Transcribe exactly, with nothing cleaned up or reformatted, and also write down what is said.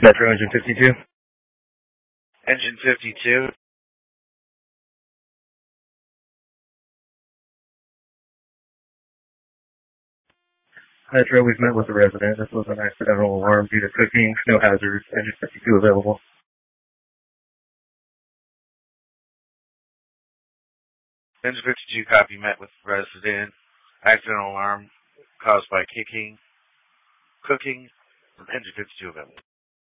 Metro Engine fifty-two. Engine fifty-two. Metro, we've met with the resident. This was an accidental alarm due to cooking. No hazards. Engine fifty-two available. Engine fifty-two copy, met with resident. Accidental alarm caused by kicking. Cooking. Engine fifty-two available.